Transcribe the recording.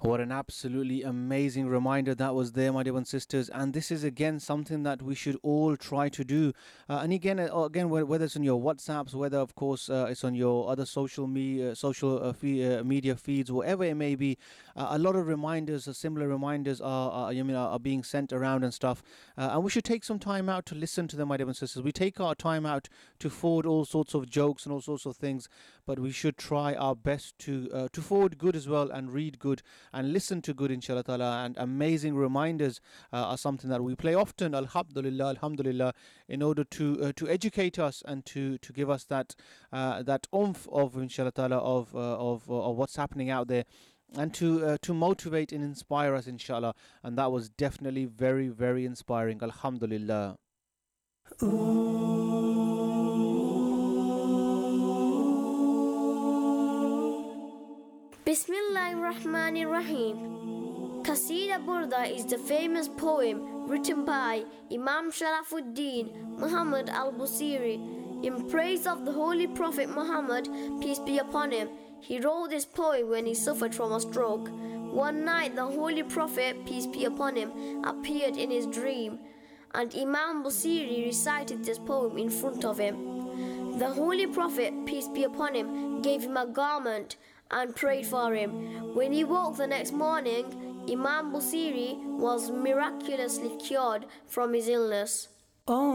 What an absolutely amazing reminder that was there, my dear ones and sisters. And this is again something that we should all try to do. And again, whether it's on your WhatsApps, whether of course it's on your other media feeds, whatever it may be, a lot of reminders, similar reminders are being sent around and stuff. And we should take some time out to listen to them, my dear ones and sisters. We take our time out to forward all sorts of jokes and all sorts of things, but we should try our best to forward good as well and read good and listen to good, inshallah ta'ala. And amazing reminders are something that we play often, alhamdulillah, in order to educate us and to give us that oomph of, inshallah ta'ala, of what's happening out there, and to motivate and inspire us, inshallah. And that was definitely very, very inspiring, alhamdulillah. Bismillahirrahmanirrahim. Qasida Burda is the famous poem written by Imam Sharafuddin Muhammad al-Busiri in praise of the Holy Prophet Muhammad, peace be upon him. He wrote this poem when he suffered from a stroke. One night the Holy Prophet, peace be upon him, appeared in his dream, and Imam Busiri recited this poem in front of him. The Holy Prophet, peace be upon him, gave him a garment and prayed for him. When he woke the next morning, Imam Busiri was miraculously cured from his illness.